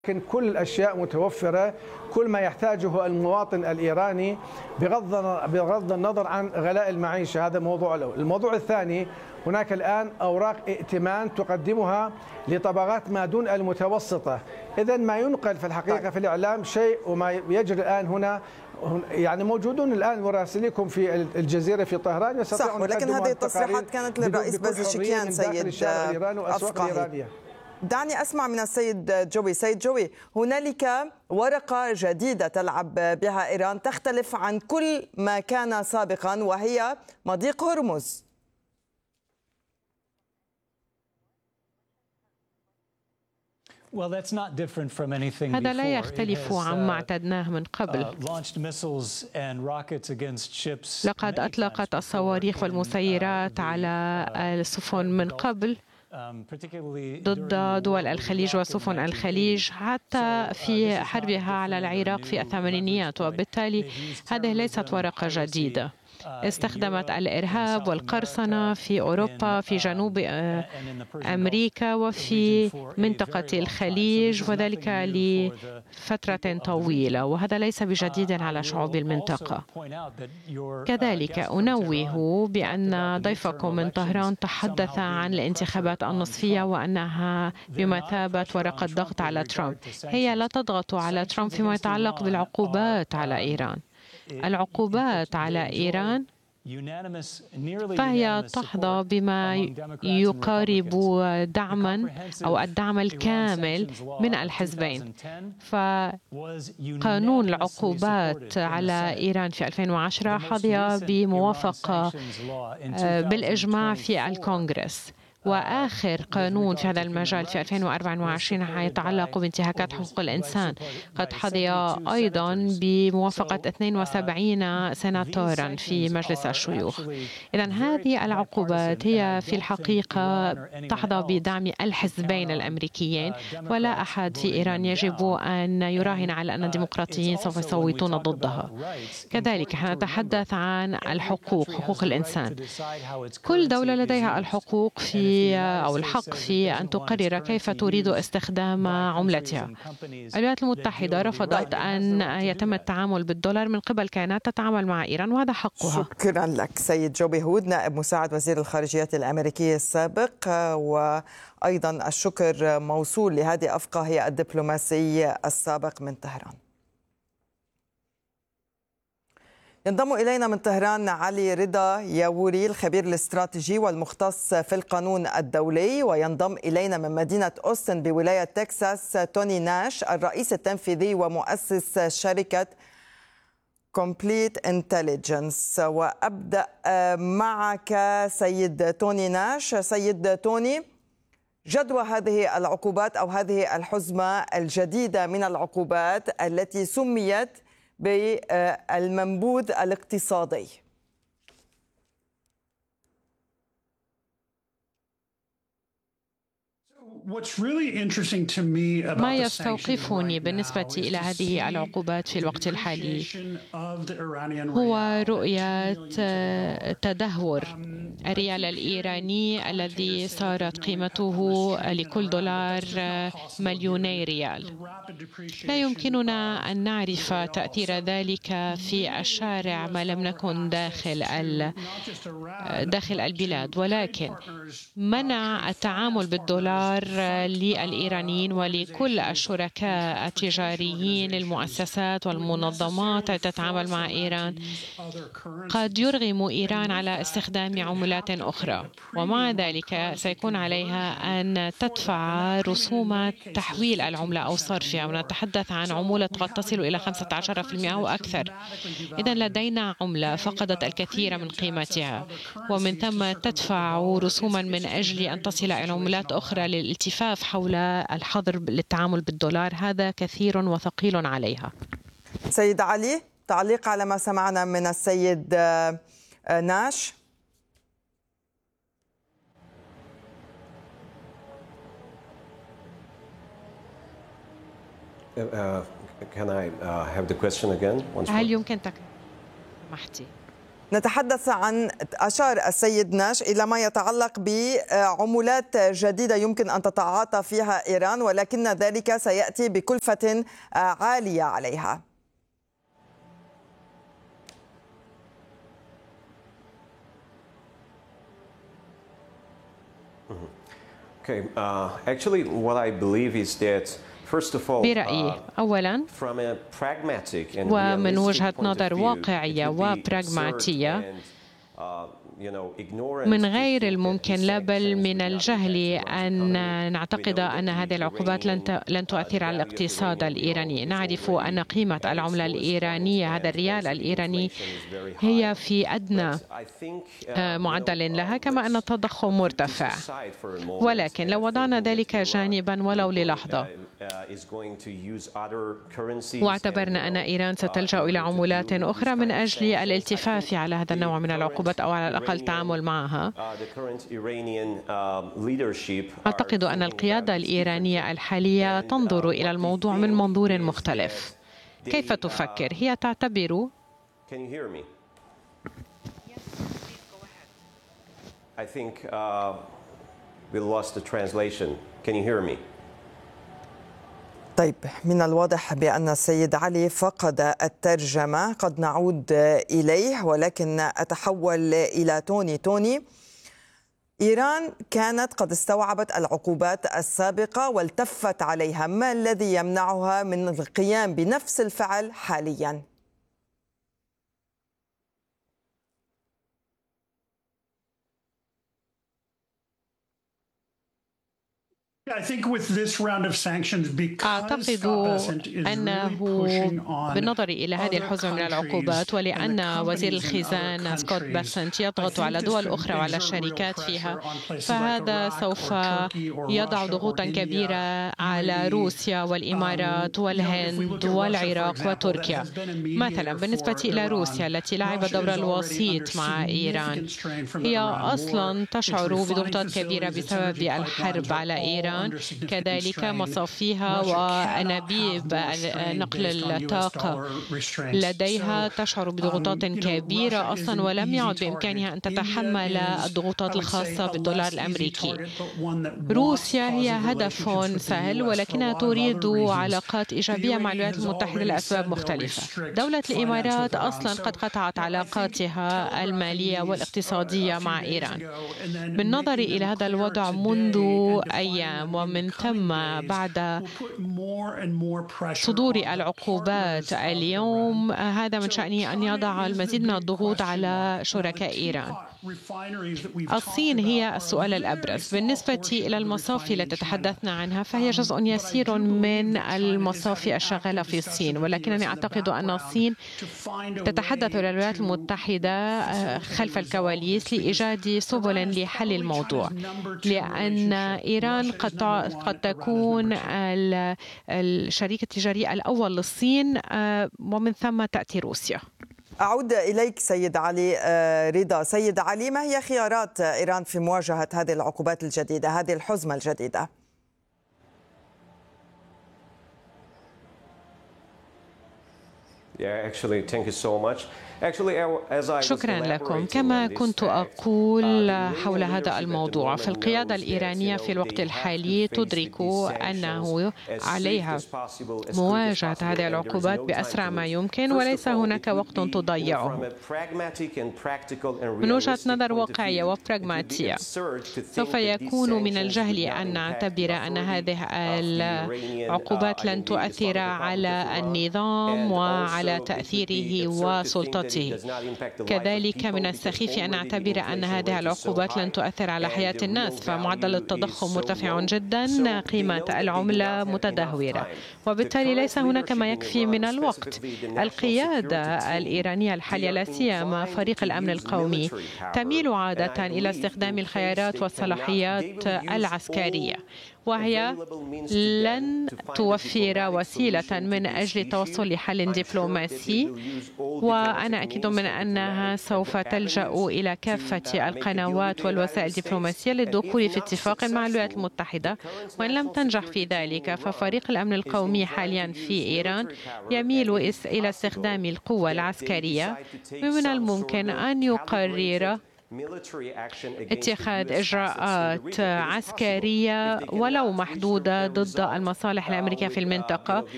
لكن كل الأشياء متوفرة، كل ما يحتاجه المواطن الإيراني بغض النظر عن غلاء المعيشة. هذا موضوع الأول. الموضوع الثاني، هناك الآن أوراق ائتمان تقدمها لطبقات ما دون المتوسطة. إذا ما ينقل في الحقيقة في الإعلام شيء، وما يجري الآن هنا يعني موجودون الآن مراسليكم في الجزيرة في طهران يستطيعون صح، ولكن هذه التصريحات كانت للرئيس بازيشكيان سيد أفقهي. دعني أسمع من السيد جوي. سيد جوي، هنالك ورقة جديدة تلعب بها إيران تختلف عن كل ما كان سابقا، وهي مضيق هرمز. هذا لا يختلف عما اعتدناه من قبل. لقد أطلقت الصواريخ والمسيرات على السفن من قبل ضد دول الخليج وسفن الخليج، حتى في حربها على العراق في الثمانينيات، وبالتالي هذه ليست ورقة جديدة. استخدمت الإرهاب والقرصنة في أوروبا، في جنوب أمريكا وفي منطقة الخليج، وذلك لفترة طويلة، وهذا ليس بجديد على شعوب المنطقة. كذلك أنوه بأن ضيفكم من طهران تحدث عن الانتخابات النصفية وأنها بمثابة ورقة ضغط على ترامب. هي لا تضغط على ترامب فيما يتعلق بالعقوبات على إيران. العقوبات على إيران فهي تحظى بما يقارب دعما أو الدعم الكامل من الحزبين. فقانون العقوبات على إيران في 2010 حظي بموافقة بالإجماع في الكونغرس، وآخر قانون في هذا المجال في 2024 يتعلق بانتهاكات حقوق الإنسان قد حظي أيضا بموافقة 72 سناتورا في مجلس الشيوخ. إذن هذه العقوبات هي في الحقيقة تحظى بدعم الحزبين الأمريكيين، ولا أحد في إيران يجب أن يراهن على أن الديمقراطيين سوف يصوتون ضدها. كذلك نتحدث عن الحقوق، حقوق الإنسان. كل دولة لديها الحقوق أو الحق في أن تقرر كيف تريد استخدام عملتها. الولايات المتحدة رفضت أن يتم التعامل بالدولار من قبل كيانات تتعامل مع إيران، وهذا حقها. شكرا لك سيد جوي هود، نائب مساعد وزير الخارجية الأمريكي السابق، وأيضا الشكر موصول لهادي أفقهي الدبلوماسي السابق من طهران. ينضم إلينا من طهران علي رضا ياوري، الخبير الاستراتيجي والمختص في القانون الدولي، وينضم إلينا من مدينة أوستن بولاية تكساس توني ناش، الرئيس التنفيذي ومؤسس شركة Complete Intelligence. وأبدأ معك سيد توني ناش. سيد توني، جدوى هذه العقوبات أو هذه الحزمة الجديدة من العقوبات التي سميت بالمنبوذ الاقتصادي. ما يستوقفني بالنسبة إلى هذه العقوبات في الوقت الحالي هو رؤية تدهور الريال الإيراني الذي صارت قيمته لكل دولار مليوني ريال. لا يمكننا أن نعرف تأثير ذلك في الشارع ما لم نكن داخل البلاد، ولكن منع التعامل بالدولار للإيرانيين ولكل الشركاء التجاريين، المؤسسات والمنظمات التي تتعامل مع إيران، قد يرغم إيران على استخدام عملات أخرى، ومع ذلك سيكون عليها أن تدفع رسوم تحويل العملة أو صرفها، ونتحدث عن عمولة قد تصل إلى 15% وأكثر. إذن لدينا عملة فقدت الكثير من قيمتها، ومن ثم تدفع رسوما من أجل أن تصل إلى عملات أخرى للالتفاف حول الحظر للتعامل بالدولار. هذا كثير وثقيل عليها. سيد علي، تعليق على ما سمعنا من السيد ناش. Can I have the question again? هل يمكن سمحتي؟ نتحدث عن أشار السيد ناش إلى ما يتعلق بعملات جديدة يمكن أن تتعاطى فيها إيران، ولكن ذلك سيأتي بكلفة عالية عليها. برأيي أولا ومن وجهة نظر واقعية وبراغماتية من غير الممكن لا بل من الجهل أن نعتقد أن هذه العقوبات لن تؤثر على الاقتصاد الإيراني. نعرف أن قيمة العملة الإيرانية، هذا الريال الإيراني، هي في أدنى معدل لها، كما أن التضخم مرتفع. ولكن لو وضعنا ذلك جانبا ولو للحظة واعتبرنا أن إيران ستلجأ إلى عملات أخرى من أجل الالتفاف على هذا النوع من العقوبات أو على الأقل التعامل معها، أعتقد أن القيادة الإيرانية الحالية تنظر إلى الموضوع من منظور مختلف. كيف تفكر؟ هي تعتبر طيب، من الواضح بأن السيد علي فقد الترجمة. قد نعود إليه، ولكن أتحول إلى توني. إيران كانت قد استوعبت العقوبات السابقة والتفت عليها، ما الذي يمنعها من القيام بنفس الفعل حالياً؟ أعتقد أنه بالنظر إلى هذه الحزمة من العقوبات، ولأن وزير الخزانة سكوت بيسنت يضغط على دول أخرى وعلى الشركات فيها، فهذا سوف يضع ضغوطا كبيرة على روسيا والإمارات والهند والعراق وتركيا. مثلا بالنسبة إلى روسيا التي لعبت دور الوسيط مع إيران، هي أصلا تشعر بضغوطات كبيرة بسبب الحرب على إيران، كذلك مصافيها وأنابيب نقل الطاقة لديها تشعر بضغوطات كبيرة أصلا، ولم يعد بإمكانها أن تتحمل الضغوطات الخاصة بالدولار الأمريكي. روسيا هي هدف سهل، ولكنها تريد علاقات إيجابية مع الولايات المتحدة لأسباب مختلفة. دولة الإمارات أصلا قد قطعت علاقاتها المالية والاقتصادية مع إيران. بالنظر إلى هذا الوضع منذ أيام، ومن ثم بعد صدور العقوبات اليوم، هذا من شأنه أن يضع المزيد من الضغوط على شركاء إيران. الصين هي السؤال الأبرز. بالنسبة إلى المصافي التي تحدثنا عنها، فهي جزء يسير من المصافي الشغالة في الصين، ولكنني أعتقد أن الصين تتحدث إلى الولايات المتحدة خلف الكواليس لإيجاد سبل لحل الموضوع، لأن إيران قد تكون الشريك التجاري الأول للصين، ومن ثم تأتي روسيا. أعود إليك سيد علي رضا. سيد علي، ما هي خيارات إيران في مواجهة هذه العقوبات الجديدة، هذه الحزمة الجديدة؟ شكرا لكم. كما كنت أقول حول هذا الموضوع، فالقيادة الإيرانية في الوقت الحالي تدرك أنه عليها مواجهة هذه العقوبات بأسرع ما يمكن، وليس هناك وقت تضيعه. من وجهة نظر واقعية وبراغماتية، سوف يكون من الجهل أن نعتبر أن هذه العقوبات لن تؤثر على النظام وعلى تأثيره وسلطته. كذلك من السخيف أن نعتبر أن هذه العقوبات لن تؤثر على حياة الناس، فمعدل التضخم مرتفع جدا، قيمة العملة متدهورة، وبالتالي ليس هناك ما يكفي من الوقت. القيادة الإيرانية الحالية، لا سيما فريق الأمن القومي، تميل عادة إلى استخدام الخيارات والصلاحيات العسكرية، وهي لن توفر وسيلة من أجل التوصل لحل دبلوماسي الدبلوماسي، وأنا أكيد من أنها سوف تلجأ إلى كافة القنوات والوسائل الدبلوماسية للدخول في اتفاق مع الولايات المتحدة. وإن لم تنجح في ذلك ففريق الأمن القومي حاليا في إيران يميل إلى استخدام القوة العسكرية، ومن الممكن أن يقرر اتخاذ إجراءات عسكرية ولو محدودة ضد المصالح الأمريكية في المنطقة